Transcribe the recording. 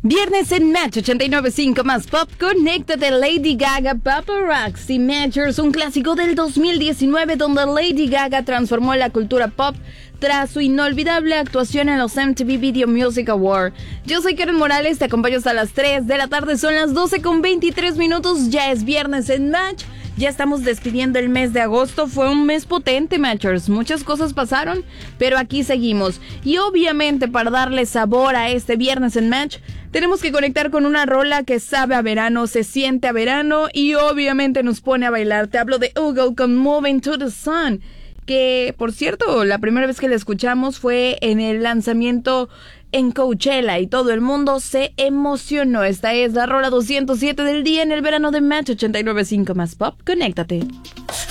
Viernes en Match 89.5 más Pop. Conéctate, Lady Gaga, Paparazzi Matchers, un clásico del 2019 donde Lady Gaga transformó la cultura pop tras su inolvidable actuación en los MTV Video Music Awards. Yo soy Karen Morales, te acompaño hasta las 3 de la tarde, son las 12:23, ya es viernes en Match. Ya estamos despidiendo el mes de agosto. Fue un mes potente, Matchers. Muchas cosas pasaron, pero aquí seguimos. Y obviamente, para darle sabor a este viernes en Match, tenemos que conectar con una rola que sabe a verano, se siente a verano y obviamente nos pone a bailar. Te hablo de Hugo con Moving to the Sun, que, por cierto, la primera vez que la escuchamos fue en el lanzamiento en Coachella y todo el mundo se emocionó. Esta es la rola 207 del día en el verano de Match 89.5 más Pop. Conéctate.